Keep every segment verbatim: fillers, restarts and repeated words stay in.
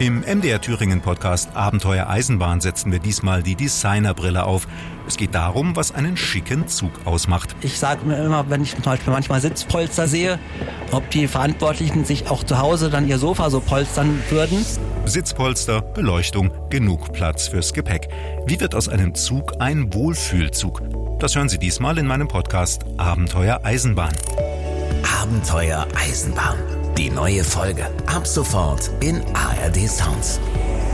Im M D R Thüringen Podcast Abenteuer Eisenbahn setzen wir diesmal die Designerbrille auf. Es geht darum, was einen schicken Zug ausmacht. Ich sage mir immer, wenn ich zum Beispiel manchmal Sitzpolster sehe, ob die Verantwortlichen sich auch zu Hause dann ihr Sofa so polstern würden. Sitzpolster, Beleuchtung, genug Platz fürs Gepäck. Wie wird aus einem Zug ein Wohlfühlzug? Das hören Sie diesmal in meinem Podcast Abenteuer Eisenbahn. Abenteuer Eisenbahn. Die neue Folge ab sofort in A R D Sounds.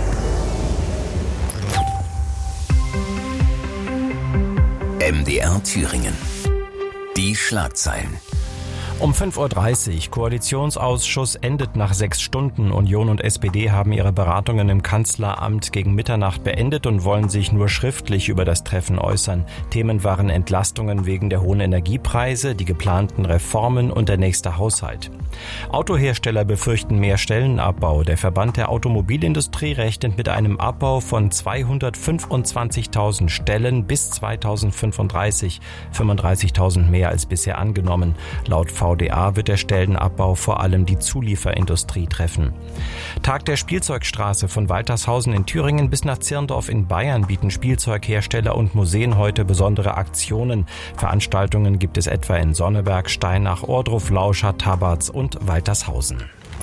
M D R Thüringen. Die Schlagzeilen. Um fünf Uhr dreißig, Koalitionsausschuss endet nach sechs Stunden. Union und S P D haben ihre Beratungen im Kanzleramt gegen Mitternacht beendet und wollen sich nur schriftlich über das Treffen äußern. Themen waren Entlastungen wegen der hohen Energiepreise, die geplanten Reformen und der nächste Haushalt. Autohersteller befürchten mehr Stellenabbau. Der Verband der Automobilindustrie rechnet mit einem Abbau von zweihundertfünfundzwanzigtausend Stellen bis zweitausendfünfunddreißig, fünfunddreißigtausend mehr als bisher angenommen. Laut V D A wird der Stellenabbau vor allem die Zulieferindustrie treffen. Tag der Spielzeugstraße von Waltershausen in Thüringen bis nach Zirndorf in Bayern bieten Spielzeughersteller und Museen heute besondere Aktionen. Veranstaltungen gibt es etwa in Sonneberg, Steinach, Ohrdruf, Lauscha, Tabarz und Waltershausen.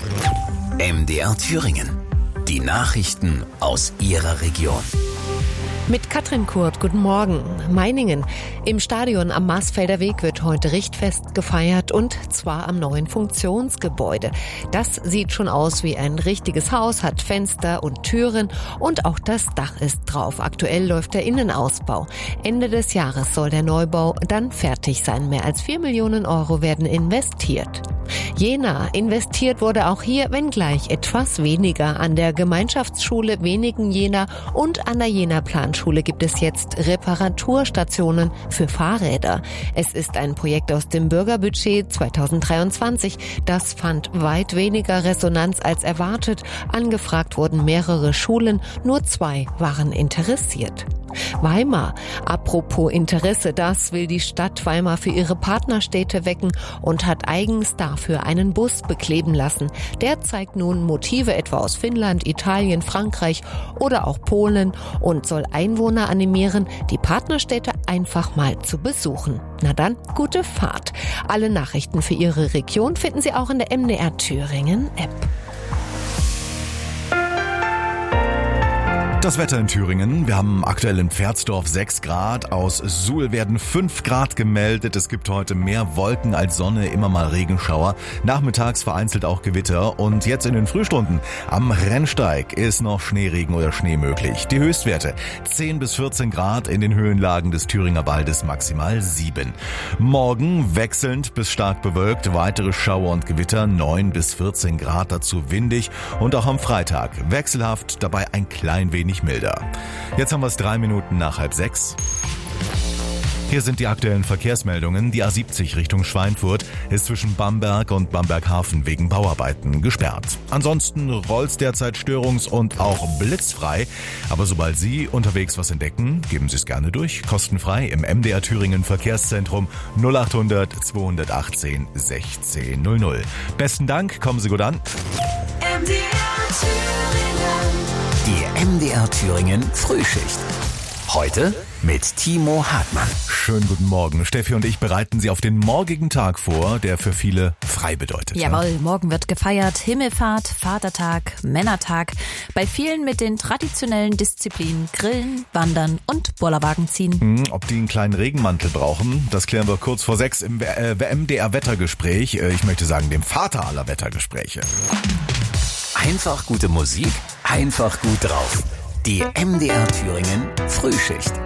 M D R Thüringen. Die Nachrichten aus Ihrer Region. Mit Katrin Kurt, guten Morgen. Meiningen. Im Stadion am Marsfelder Weg wird heute Richtfest gefeiert und zwar am neuen Funktionsgebäude. Das sieht schon aus wie ein richtiges Haus, hat Fenster und Türen und auch das Dach ist drauf. Aktuell läuft der Innenausbau. Ende des Jahres soll der Neubau dann fertig sein. Mehr als vier Millionen Euro werden investiert. Jena. Investiert wurde auch hier, wenngleich etwas weniger. An der Gemeinschaftsschule Wenigen Jena und an der Jena Planschule gibt es jetzt Reparaturstationen für Fahrräder. Es ist ein Projekt aus dem Bürgerbudget zweitausenddreiundzwanzig. Das fand weit weniger Resonanz als erwartet. Angefragt wurden mehrere Schulen, nur zwei waren interessiert. Weimar. Apropos Interesse, das will die Stadt Weimar für ihre Partnerstädte wecken und hat eigens dafür einen Bus bekleben lassen. Der zeigt nun Motive etwa aus Finnland, Italien, Frankreich oder auch Polen und soll Einwohner animieren, die Partnerstädte einfach mal zu besuchen. Na dann, gute Fahrt. Alle Nachrichten für Ihre Region finden Sie auch in der M D R Thüringen App. Das Wetter in Thüringen. Wir haben aktuell in Pferdsdorf sechs Grad. Aus Suhl werden fünf Grad gemeldet. Es gibt heute mehr Wolken als Sonne, immer mal Regenschauer. Nachmittags vereinzelt auch Gewitter. Und jetzt in den Frühstunden am Rennsteig ist noch Schneeregen oder Schnee möglich. Die Höchstwerte zehn bis vierzehn Grad, in den Höhenlagen des Thüringer Waldes maximal sieben. Morgen wechselnd bis stark bewölkt. Weitere Schauer und Gewitter neun bis vierzehn Grad, dazu windig. Und auch am Freitag wechselhaft, dabei ein klein wenig milder. Jetzt haben wir es drei Minuten nach halb sechs. Hier sind die aktuellen Verkehrsmeldungen. Die A siebzig Richtung Schweinfurt ist zwischen Bamberg und Bamberghafen wegen Bauarbeiten gesperrt. Ansonsten rollt's derzeit störungs- und auch blitzfrei. Aber sobald Sie unterwegs was entdecken, geben Sie es gerne durch. Kostenfrei im M D R Thüringen Verkehrszentrum null acht hundert zweihundertachtzehn sechzehn null null. Besten Dank, kommen Sie gut an. M D R Thüringen. Die M D R Thüringen Frühschicht. Heute mit Timo Hartmann. Schönen guten Morgen. Steffi und ich bereiten Sie auf den morgigen Tag vor, der für viele frei bedeutet. Jawohl, ja? Morgen wird gefeiert. Himmelfahrt, Vatertag, Männertag. Bei vielen mit den traditionellen Disziplinen Grillen, Wandern und Bollerwagen ziehen. Hm, ob die einen kleinen Regenmantel brauchen, das klären wir kurz vor sechs im äh, M D R Wettergespräch. Äh, ich möchte sagen, dem Vater aller Wettergespräche. Einfach gute Musik, einfach gut drauf. Die M D R Thüringen Frühschicht.